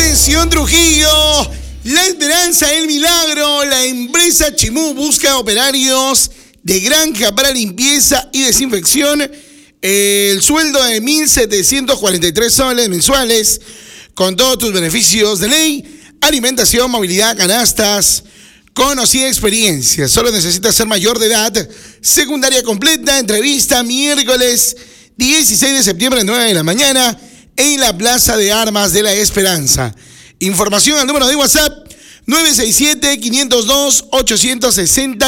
Atención Trujillo, La Esperanza, El Milagro, la empresa Chimú busca operarios de granja para limpieza y desinfección. El sueldo de 1.743 soles mensuales con todos tus beneficios de ley, alimentación, movilidad, canastas, conocida experiencia. Solo necesitas ser mayor de edad, secundaria completa. Entrevista miércoles 16 de septiembre, 9 de la mañana, en la Plaza de Armas de La Esperanza. Información al número de WhatsApp 967-502-860.